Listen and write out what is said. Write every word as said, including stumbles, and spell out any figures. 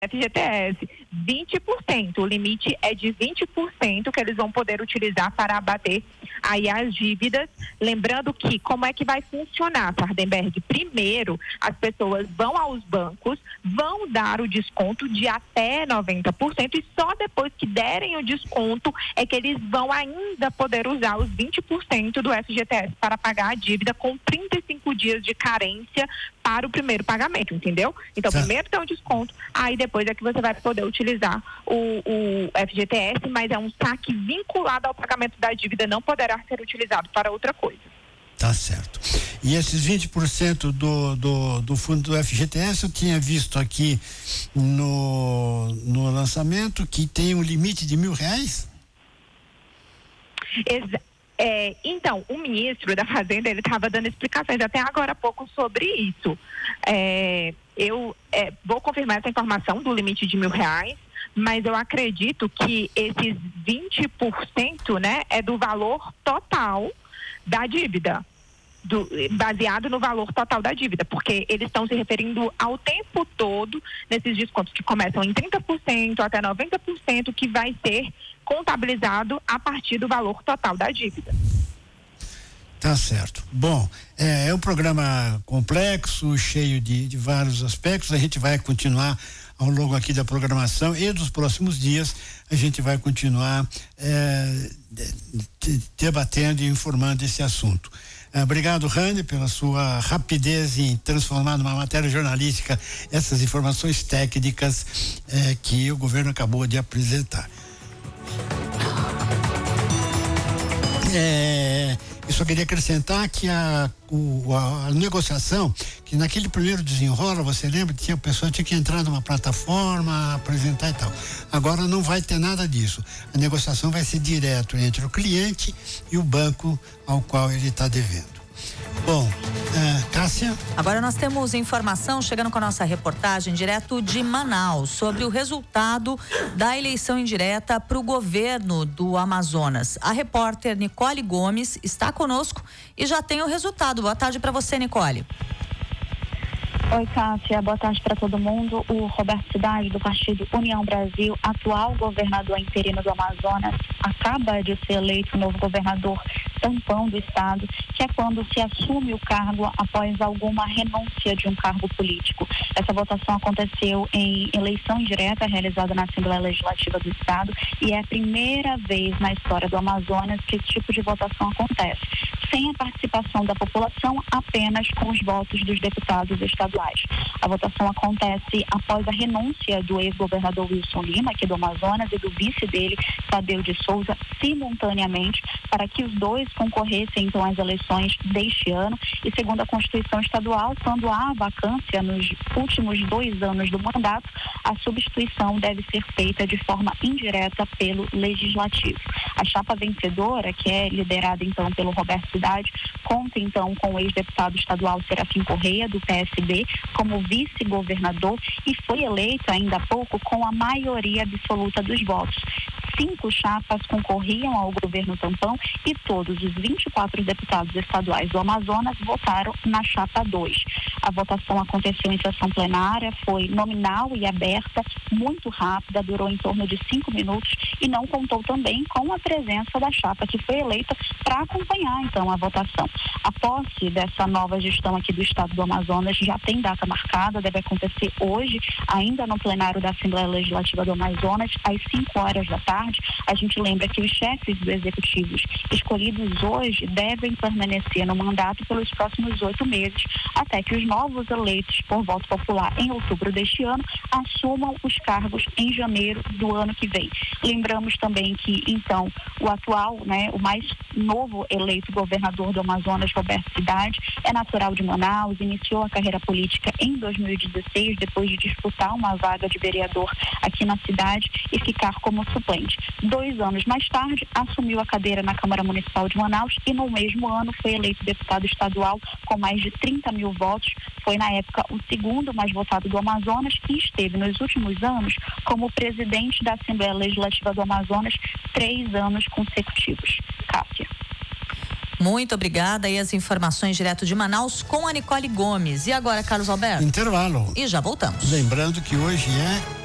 F G T S, vinte por cento. O limite é de vinte por cento que eles vão poder utilizar para abater aí as dívidas. Lembrando que, como é que vai funcionar, Sardenberg? Primeiro, as pessoas vão aos bancos, vão dar o desconto de até noventa por cento e só depois que derem o desconto é que eles vão ainda poder usar os vinte por cento do F G T S para pagar a dívida com trinta e cinco dias de carência para o primeiro pagamento, entendeu? Então, certo. Primeiro tem o desconto, aí depois é que você vai poder utilizar o, o F G T S, mas é um saque vinculado ao pagamento da dívida, não poderá ser utilizado para outra coisa. Tá certo. E esses vinte por cento do, do, do fundo do F G T S, eu tinha visto aqui no, no lançamento que tem um limite de mil reais? Exato. É, então, o ministro da Fazenda, ele estava dando explicações até agora há pouco sobre isso. É, eu é, vou confirmar essa informação do limite de mil reais, mas eu acredito que esses vinte por cento, né, é do valor total da dívida, do, baseado no valor total da dívida, porque eles estão se referindo ao tempo todo nesses descontos que começam em trinta por cento até noventa por cento, que vai ser contabilizado a partir do valor total da dívida. Tá certo. Bom, é, é um programa complexo, cheio de, de vários aspectos. A gente vai continuar ao longo aqui da programação e dos próximos dias a gente vai continuar é, debatendo e informando esse assunto. É, obrigado, Rani, pela sua rapidez em transformar numa matéria jornalística essas informações técnicas é, que o governo acabou de apresentar. É, eu só queria acrescentar que a, o, a, a negociação, que naquele primeiro desenrola, você lembra, tinha, a pessoa tinha que entrar numa plataforma, apresentar e tal. Agora não vai ter nada disso. A negociação vai ser direto entre o cliente e o banco ao qual ele está devendo. Bom, é, Cássia? Agora nós temos informação chegando com a nossa reportagem direto de Manaus sobre o resultado da eleição indireta para o governo do Amazonas. A repórter Nicole Gomes está conosco e já tem o resultado. Boa tarde para você, Nicole. Oi, Cássia, boa tarde para todo mundo. O Roberto Cidade, do Partido União Brasil, atual governador interino do Amazonas, acaba de ser eleito o novo governador tampão do estado, que é quando se assume o cargo após alguma renúncia de um cargo político. Essa votação aconteceu em eleição indireta realizada na Assembleia Legislativa do estado e é a primeira vez na história do Amazonas que esse tipo de votação acontece, sem a participação da população, apenas com os votos dos deputados estaduais. A votação acontece após a renúncia do ex-governador Wilson Lima, aqui do Amazonas, e do vice dele, Tadeu de Souza, simultaneamente, para que os dois concorressem então às eleições deste ano. E segundo a Constituição Estadual, quando há vacância nos últimos dois anos do mandato, a substituição deve ser feita de forma indireta pelo Legislativo. A chapa vencedora, que é liderada então pelo Roberto Cidade, conta então com o ex-deputado estadual Serafim Correia, do P S B, como vice-governador e foi eleito ainda há pouco com a maioria absoluta dos votos. Cinco chapas concorriam ao governo tampão e todos os vinte e quatro deputados estaduais do Amazonas votaram na chapa dois. A votação aconteceu em sessão plenária, foi nominal e aberta, muito rápida, durou em torno de cinco minutos e não contou também com a presença da chapa que foi eleita para acompanhar então a votação. A posse dessa nova gestão aqui do estado do Amazonas já tem data marcada, deve acontecer hoje, ainda no plenário da Assembleia Legislativa do Amazonas, às cinco horas da tarde. A gente lembra que os chefes dos executivos escolhidos hoje devem permanecer no mandato pelos próximos oito meses, até que os novos eleitos por voto popular em outubro deste ano assumam os cargos em janeiro do ano que vem. Lembramos também que, então, o atual, né, o mais novo eleito governador do Amazonas, Roberto Cidade, é natural de Manaus, iniciou a carreira política em dois mil e dezesseis, depois de disputar uma vaga de vereador aqui na cidade e ficar como suplente. Dois anos mais tarde, assumiu a cadeira na Câmara Municipal de Manaus e no mesmo ano foi eleito deputado estadual com mais de trinta mil votos. Foi, na época, o segundo mais votado do Amazonas e esteve nos últimos anos como presidente da Assembleia Legislativa do Amazonas três anos consecutivos. Cássia. Muito obrigada. E as informações direto de Manaus com a Nicole Gomes. E agora, Carlos Alberto? Intervalo. E já voltamos. Lembrando que hoje é